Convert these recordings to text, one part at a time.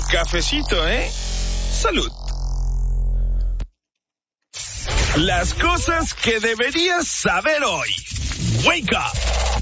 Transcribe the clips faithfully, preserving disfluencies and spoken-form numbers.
Cafecito, ¿eh? Salud. Las cosas que deberías saber hoy. Wake up.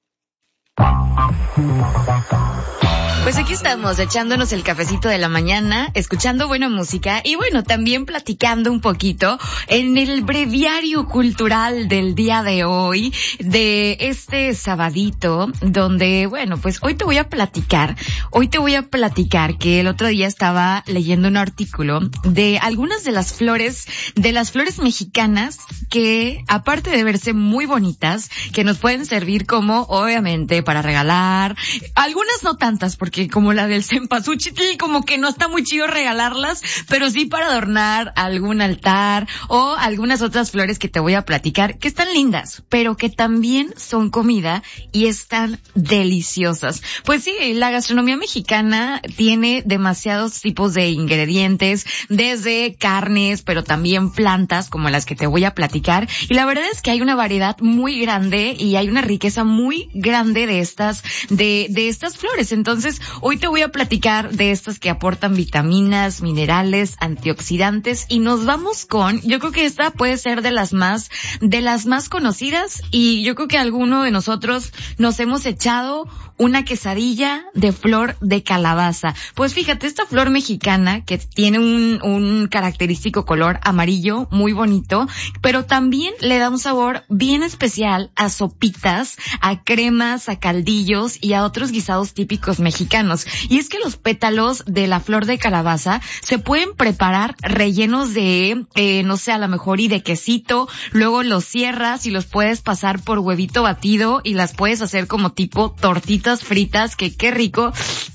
Pues aquí estamos, echándonos el cafecito de la mañana, escuchando buena música y bueno, también platicando un poquito en el breviario cultural del día de hoy, de este sabadito, donde, bueno, pues hoy te voy a platicar, hoy te voy a platicar que el otro día estaba leyendo un artículo de algunas de las flores, de las flores mexicanas que, aparte de verse muy bonitas, que nos pueden servir como, obviamente, para regalar, algunas no tantas, porque que como la del cempasúchil, como que no está muy chido regalarlas, pero sí para adornar algún altar o algunas otras flores que te voy a platicar, que están lindas, pero que también son comida y están deliciosas. Pues sí, la gastronomía mexicana tiene demasiados tipos de ingredientes, desde carnes, pero también plantas como las que te voy a platicar, y la verdad es que hay una variedad muy grande y hay una riqueza muy grande de estas, de, de estas flores. Entonces, hoy te voy a platicar de estas que aportan vitaminas, minerales, antioxidantes y nos vamos con, yo creo que esta puede ser de las más, de las más conocidas y yo creo que alguno de nosotros nos hemos echado una quesadilla de flor de calabaza. Pues fíjate, esta flor mexicana que tiene un, un característico color amarillo muy bonito, pero también le da un sabor bien especial a sopitas, a cremas, a caldillos y a otros guisados típicos mexicanos. Y es que los pétalos de la flor de calabaza se pueden preparar rellenos de, eh, no sé, a lo mejor y de quesito, luego los cierras y los puedes pasar por huevito batido y las puedes hacer como tipo tortitas fritas, que qué rico.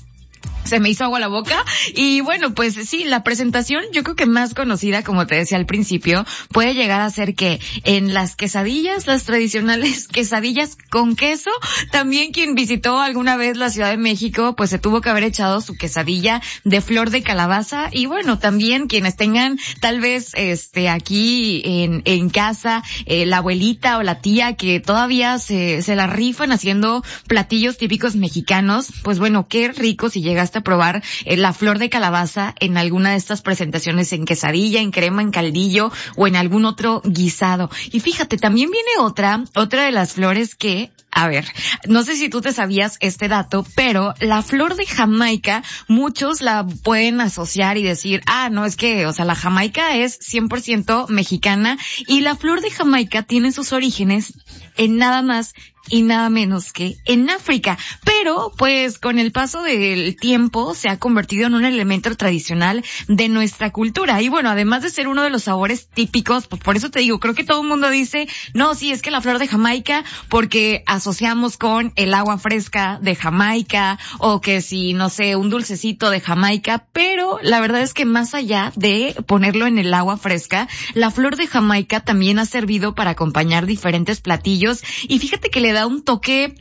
Se me hizo agua la boca. Y bueno, pues sí, la presentación yo creo que más conocida, como te decía al principio, puede llegar a ser que en las quesadillas, las tradicionales quesadillas con queso, también quien visitó alguna vez la Ciudad de México, pues se tuvo que haber echado su quesadilla de flor de calabaza. Y bueno, también quienes tengan tal vez este aquí en, en casa, eh, la abuelita o la tía que todavía se, se la rifan haciendo platillos típicos mexicanos, pues bueno, qué rico si llegas a probar eh, la flor de calabaza en alguna de estas presentaciones en quesadilla, en crema, en caldillo o en algún otro guisado. Y fíjate, también viene otra, otra de las flores que, a ver, no sé si tú te sabías este dato, pero la flor de Jamaica, muchos la pueden asociar y decir, ah, no, es que, o sea, la Jamaica es cien por ciento mexicana y la flor de Jamaica tiene sus orígenes en nada más y nada menos que en África. Pero, pues, con el paso del tiempo se ha convertido en un elemento tradicional de nuestra cultura. Y bueno, además de ser uno de los sabores típicos, pues por eso te digo, creo que todo el mundo dice, no, sí, es que la flor de Jamaica, porque asociamos con el agua fresca de Jamaica, o que si, no sé, un dulcecito de Jamaica, pero la verdad es que más allá de ponerlo en el agua fresca, la flor de Jamaica también ha servido para acompañar diferentes platillos, y fíjate que le da un toque,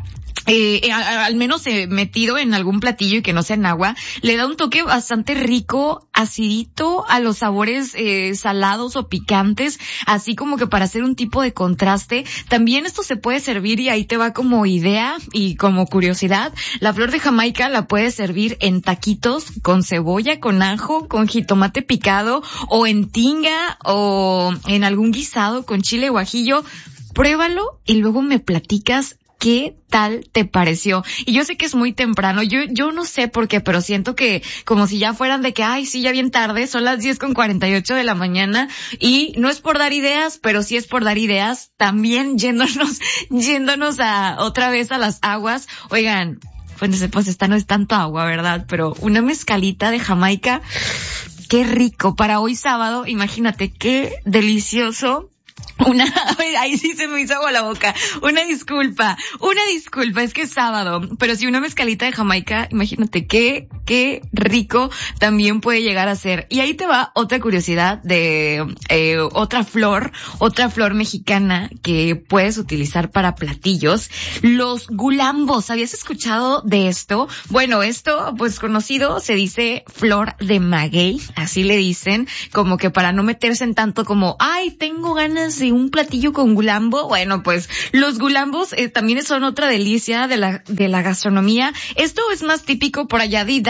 eh, a, a, al menos eh, metido en algún platillo y que no sea en agua, le da un toque bastante rico, acidito a los sabores eh, salados o picantes, así como que para hacer un tipo de contraste. También esto se puede servir, y ahí te va como idea y como curiosidad, la flor de Jamaica la puedes servir en taquitos con cebolla, con ajo, con jitomate picado, o en tinga, o en algún guisado con chile guajillo. Pruébalo y luego me platicas qué tal te pareció. Y yo sé que es muy temprano, yo yo no sé por qué, pero siento que como si ya fueran de que, ay, sí, ya bien tarde, son las diez con cuarenta y ocho de la mañana, y no es por dar ideas, pero sí es por dar ideas, también yéndonos, yéndonos a otra vez a las aguas. Oigan, pues, pues esta no es tanto agua, ¿verdad? Pero una mezcalita de Jamaica, qué rico, para hoy sábado, imagínate, qué delicioso. Una, ahí sí se me hizo agua la boca. Una disculpa, una disculpa, es que es sábado, pero si una mezcalita de Jamaica, imagínate qué, qué rico también puede llegar a ser. Y ahí te va otra curiosidad de, eh, otra flor, otra flor mexicana que puedes utilizar para platillos. Los gulambos, ¿habías escuchado de esto? Bueno, esto, pues conocido, se dice flor de maguey, así le dicen, como que para no meterse en tanto como, ay, tengo ganas de un platillo con gulambo. Bueno, pues los gulambos eh, también son otra delicia de la de la gastronomía. Esto es más típico por allá de Hidalgo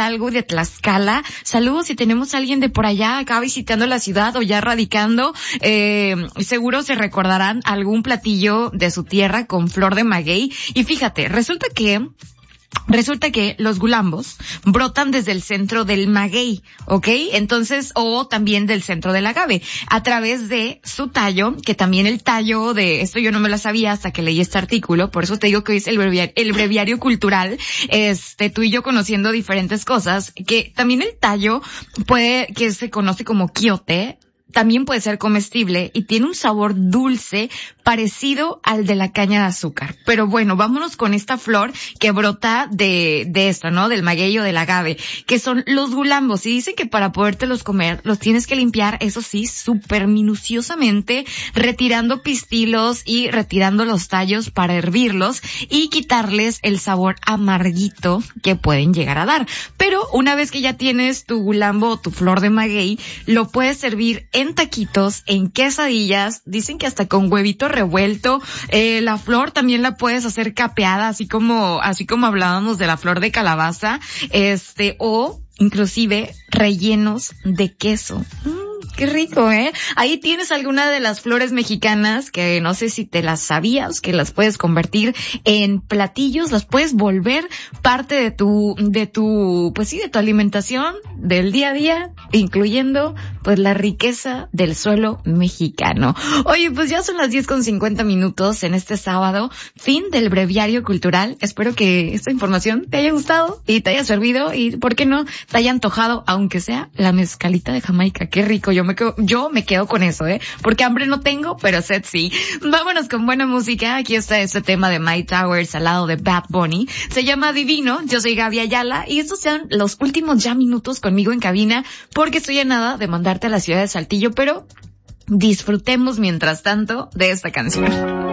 Hidalgo y de Tlaxcala. Saludos si tenemos a alguien de por allá acá visitando la ciudad o ya radicando. Eh, seguro se recordarán algún platillo de su tierra con flor de maguey. Y fíjate, resulta que Resulta que los gulambos brotan desde el centro del maguey, ¿ok? Entonces, o también del centro del agave, a través de su tallo, que también el tallo de, esto yo no me lo sabía hasta que leí este artículo, por eso te digo que hoy es el breviario, el breviario cultural, este, tú y yo conociendo diferentes cosas, que también el tallo puede, que se conoce como quiote, también puede ser comestible y tiene un sabor dulce parecido al de la caña de azúcar. Pero bueno, vámonos con esta flor que brota de, de esto, ¿no? Del maguey o del agave, que son los gulambos. Y dicen que para podértelos comer, los tienes que limpiar, eso sí, súper minuciosamente, retirando pistilos y retirando los tallos para hervirlos y quitarles el sabor amarguito que pueden llegar a dar. Pero una vez que ya tienes tu gulambo o tu flor de maguey, lo puedes servir en taquitos, en quesadillas, dicen que hasta con huevito revuelto. Eh, la flor también la puedes hacer capeada, así como, así como hablábamos de la flor de calabaza, este, o inclusive rellenos de queso. Mm, qué rico, ¿eh? Ahí tienes alguna de las flores mexicanas que no sé si te las sabías, que las puedes convertir en platillos, las puedes volver parte de tu, de tu, pues sí, de tu alimentación del día a día, incluyendo pues la riqueza del suelo mexicano. Oye, pues ya son las diez con cincuenta minutos en este sábado, fin del breviario cultural. Espero que esta información te haya gustado y te haya servido y, ¿por qué no?, te haya antojado, aunque sea la mezcalita de Jamaica. Qué rico, yo me quedo, yo me quedo con eso, ¿eh? Porque hambre no tengo, pero sed sí. Vámonos con buena música. Aquí está este tema de My Towers al lado de Bad Bunny. Se llama Divino. Yo soy Gaby Ayala y estos sean los últimos ya minutos conmigo en cabina porque estoy a nada de mandarte a la ciudad de Saltillo, pero disfrutemos mientras tanto de esta canción.